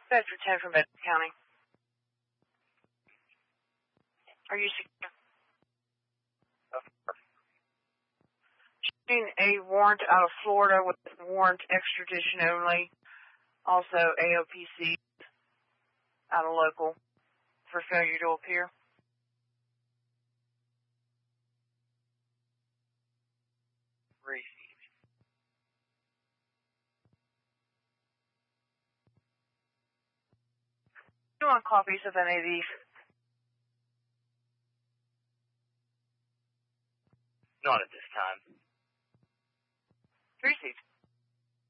Bedford 10 from Bedford County. Are you secure? A warrant out of Florida with warrant extradition only. Also AOPC out of local for failure to appear. Received. Do you want copies of any of these? Not at this time. Received.